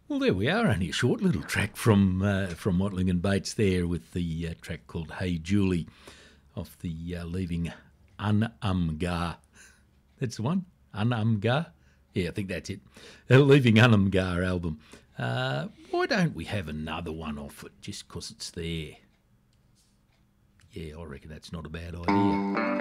Well, there we are. Only a short little track from Watling and Bates there, with the track called "Hey Julie" off the Leaving Unumgar. That's the one, Unumgar. Yeah, I think that's it. Leaving Unumgar album. Why don't we have another one off it just 'cause it's there? Yeah, I reckon that's not a bad idea.